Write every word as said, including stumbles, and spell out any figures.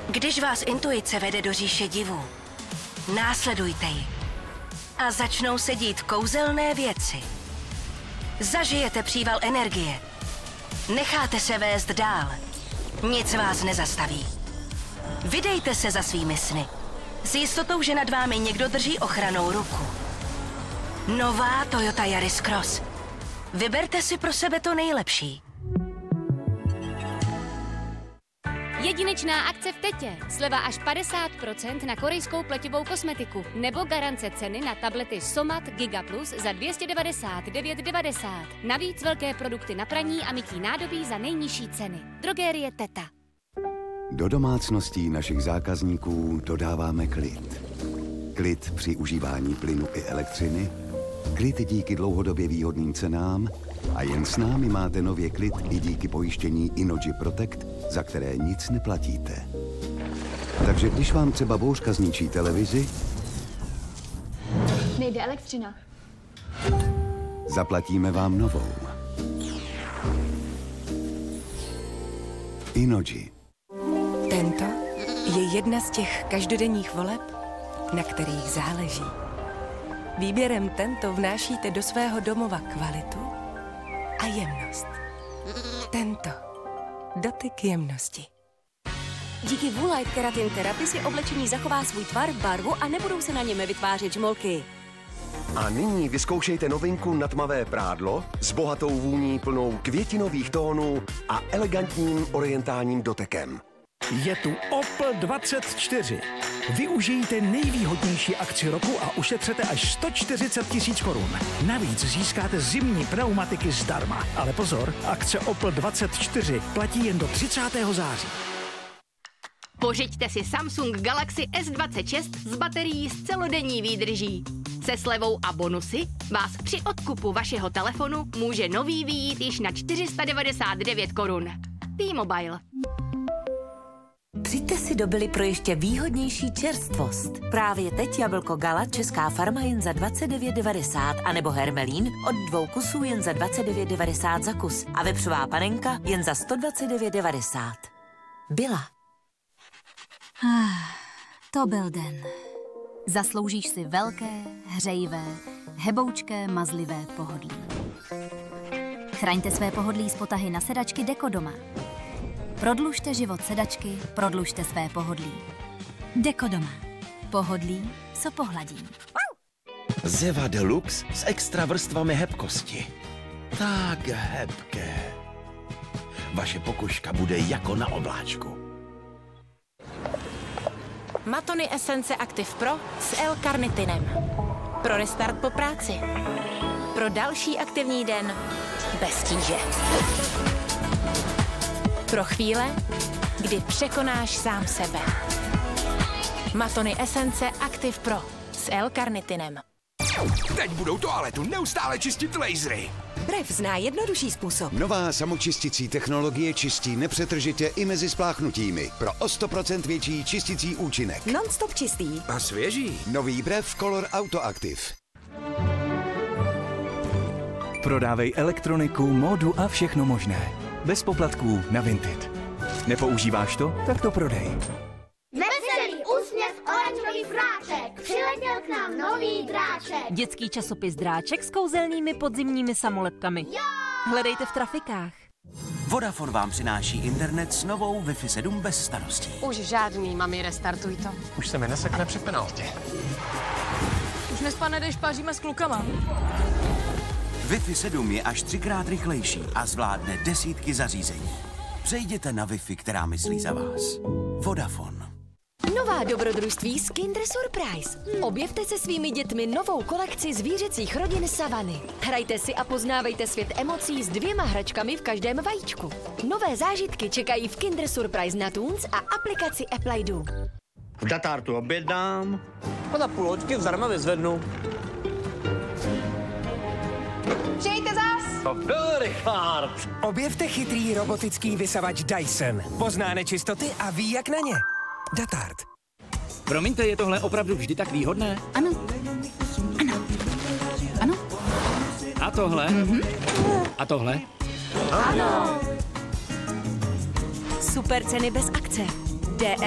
Když vás intuice vede do říše divů, následujte ji a začnou se dít kouzelné věci. Zažijete příval energie. Necháte se vést dál. Nic vás nezastaví. Vydejte se za svými sny. S jistotou, že nad vámi někdo drží ochrannou ruku. Nová Toyota Yaris Cross. Vyberte si pro sebe to nejlepší. Jedinečná akce v Tetě. Sleva až padesát procent na korejskou pleťovou kosmetiku. Nebo garance ceny na tablety Somat Giga Plus za dvě stě devadesát devět devadesát. Navíc velké produkty na praní a mytí nádobí za nejnižší ceny. Drogerie Teta. Do domácností našich zákazníků dodáváme klid. Klid při užívání plynu i elektřiny, klid díky dlouhodobě výhodným cenám a jen s námi máte nově klid i díky pojištění Innogy Protect, za které nic neplatíte. Takže když vám třeba bouřka zničí televizi, nejde elektřina. Zaplatíme vám novou. Innogy. Tento je jedna z těch každodenních voleb, na kterých záleží. Výběrem Tento vnášíte do svého domova kvalitu a jemnost. Tento. Dotyk jemnosti. Díky Woolite Keratin Therapy si oblečení zachová svůj tvar, barvu a nebudou se na něm vytvářet žmolky. A nyní vyzkoušejte novinku na tmavé prádlo s bohatou vůní plnou květinových tónů a elegantním orientálním dotekem. Je tu Opel dvacet čtyři. Využijte nejvýhodnější akci roku a ušetřete až sto čtyřicet tisíc korun. Navíc získáte zimní pneumatiky zdarma. Ale pozor, akce Opel dvacet čtyři platí jen do třicátého září. Pořiďte si Samsung Galaxy S dvacet šest s baterií s celodenní výdrží. Se slevou a bonusy vás při odkupu vašeho telefonu může nový vyjít již na čtyři sta devadesát devět korun. T-Mobile. Přijďte si do Billy pro ještě výhodnější čerstvost. Právě teď jablko Gala Česká farma jen za dvacet devět devadesát, anebo hermelín od dvou kusů jen za dvacet devět devadesát za kus a vepřová panenka jen za sto dvacet devět devadesát. Byla. Ah, to byl den. Zasloužíš si velké, hřejivé, heboučké, mazlivé pohodlí. Chraňte své pohodlí z potahy na sedačky Dekodoma. Prodlužte život sedačky, prodlužte své pohodlí. Dekodoma. Pohodlí, co pohladí. Zeva Deluxe s extra vrstvami hebkosti. Tak hebké. Vaše pokožka bude jako na obláčku. Matony Essence Active Pro s L-karnitinem. Pro restart po práci. Pro další aktivní den bez tíže. Pro chvíle, kdy překonáš sám sebe. Matony Essence Active Pro s L-karnitinem. Teď budou toaletu neustále čistit lasery. Brev zná jednodušší způsob. Nová samočisticí technologie čistí nepřetržitě i mezi spláchnutími. Pro o sto procent větší čisticí účinek. Non-stop čistý. A svěží. Nový Brev Color Auto Active. Prodávej elektroniku, módu a všechno možné. Bez poplatků na Vinted. Nepoužíváš to? Tak to prodej. Veselý úsměv oranžový fráček. Přiletěl k nám nový dráček. Dětský časopis Dráček s kouzelnými podzimními samolepkami. Jo! Hledejte v trafikách. Vodafone vám přináší internet s novou Wi-Fi sedm bez starostí. Už žádný, mami, restartuj to. Už se mi nesekne při penaltě. Už nespadne, když paříme s klukama. Wi-Fi sedm je až třikrát rychlejší a zvládne desítky zařízení. Přejděte na Wi-Fi, která myslí za vás. Vodafone. Nová dobrodružství z Kinder Surprise. Objevte se svými dětmi novou kolekci zvířecích rodin Savany. Hrajte si a poznávejte svět emocí s dvěma hračkami v každém vajíčku. Nové zážitky čekají v Kinder Surprise na Toons a aplikaci Apple I D. V Datartu objednám a za půl hoďky zdarma vyzvednu. Přijďte zas! To byl Richard. Objevte chytrý robotický vysavač Dyson. Pozná nečistoty a ví, jak na ně. Datart. Promiňte, je tohle opravdu vždy tak výhodné? Ano. Ano. Ano. A tohle? Mhm. A tohle? Ano. Super ceny bez akce. D